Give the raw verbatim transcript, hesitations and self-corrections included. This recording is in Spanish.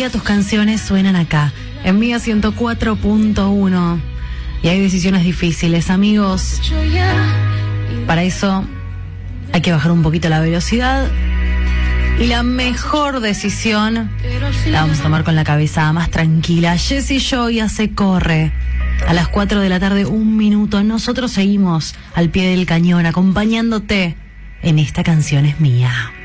día tus canciones suenan acá, en Mía ciento cuatro punto uno. Y hay decisiones difíciles, amigos. Para eso hay que bajar un poquito la velocidad. Y la mejor decisión la vamos a tomar con la cabeza más tranquila. Jessy Joy se corre. A las cuatro de la tarde, un minuto. Nosotros seguimos al pie del cañón, acompañándote en Esta Canción Es Mía.